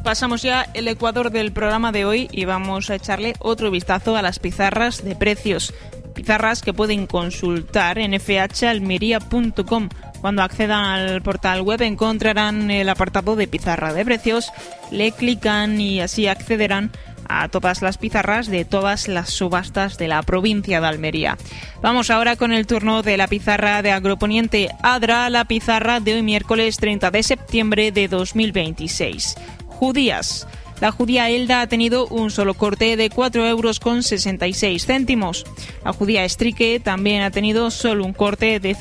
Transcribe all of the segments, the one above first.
Pasamos ya el ecuador del programa de hoy y vamos a echarle otro vistazo a las pizarras de precios. Pizarras que pueden consultar en fhalmería.com. Cuando accedan al portal web encontrarán el apartado de pizarra de precios, le clican y así accederán a todas las pizarras de todas las subastas de la provincia de Almería. Vamos ahora con el turno de la pizarra de Agroponiente Adra, la pizarra de hoy miércoles 30 de septiembre de 2026. Judías. La judía Elda ha tenido un solo corte de 4,66 €. La judía Estrique también ha tenido solo un corte de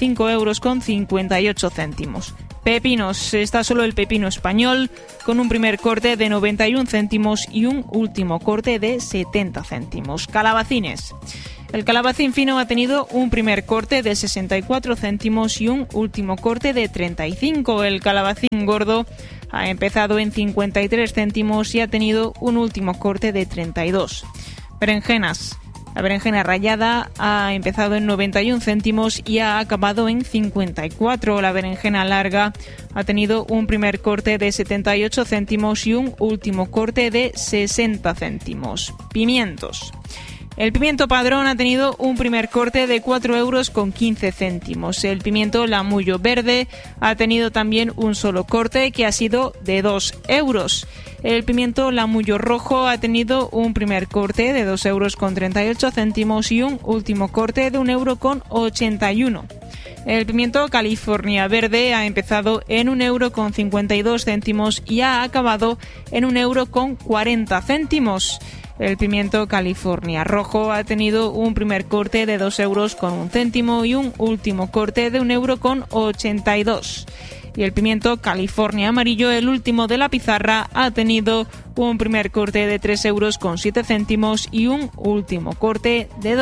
5,58 €. Pepinos. Está solo el pepino español con un primer corte de 91 céntimos y un último corte de 70 céntimos. Calabacines. El calabacín fino ha tenido un primer corte de 64 céntimos y un último corte de 35. El calabacín gordo ha empezado en 53 céntimos y ha tenido un último corte de 32. Berenjenas. La berenjena rallada ha empezado en 91 céntimos y ha acabado en 54. La berenjena larga ha tenido un primer corte de 78 céntimos y un último corte de 60 céntimos. Pimientos. El pimiento padrón ha tenido un primer corte de 4,15 €. El pimiento lamullo verde ha tenido también un solo corte que ha sido de 2 €. El pimiento lamullo rojo ha tenido un primer corte de 2,38 € y un último corte de 1,81 €. El pimiento California verde ha empezado en 1,52 € y ha acabado en 1,40 €. El pimiento California rojo ha tenido un primer corte de 2,01 € y un último corte de 1,82 €. Y el pimiento California amarillo, el último de la pizarra, ha tenido un primer corte de 3,07 € y un último corte de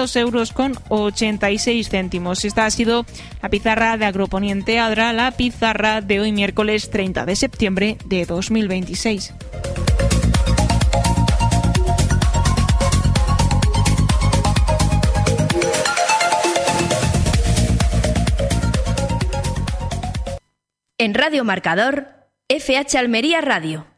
2,86 €. Esta ha sido la pizarra de Agroponiente Adra, la pizarra de hoy miércoles 30 de septiembre de 2026. En Radio Marcador, FH Almería Radio.